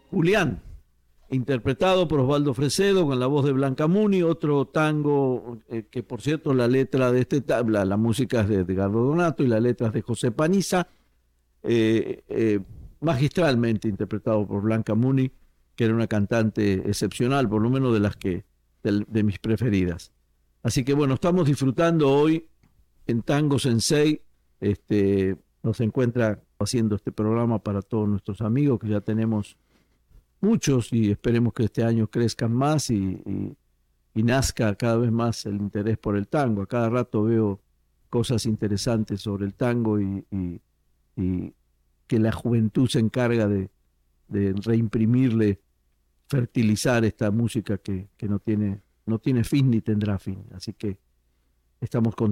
Julián, interpretado por Osvaldo Fresedo con la voz de Blanca Muni, otro tango que por cierto la letra de la música es de Edgardo Donato y la letra es de José Paniza, eh, eh, magistralmente interpretado por Blanca Muni, que era una cantante excepcional, por lo menos de mis preferidas. Así que bueno, estamos disfrutando hoy en Tango Sensei, nos encuentra haciendo este programa para todos nuestros amigos, que ya tenemos muchos y esperemos que este año crezcan más y nazca cada vez más el interés por el tango. A cada rato veo cosas interesantes sobre el tango y que la juventud se encarga de reimprimirle, fertilizar esta música que no tiene fin ni tendrá fin. Así que estamos contentos.